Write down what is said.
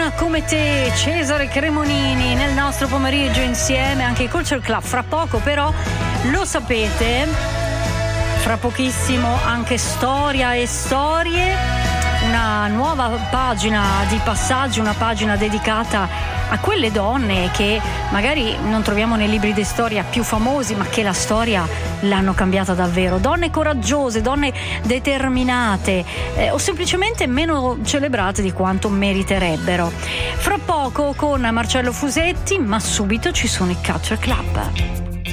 Donna come te, Cesare Cremonini, nel nostro pomeriggio insieme anche i Culture Club. Fra poco però, lo sapete, fra pochissimo anche Storia e Storie, una nuova pagina di passaggi, una pagina dedicata a quelle donne che magari non troviamo nei libri di storia più famosi, ma che la storia l'hanno cambiata davvero. Donne coraggiose, donne determinate, o semplicemente meno celebrate di quanto meriterebbero. Fra poco con Marcello Fusetti, ma subito ci sono i Culture Club.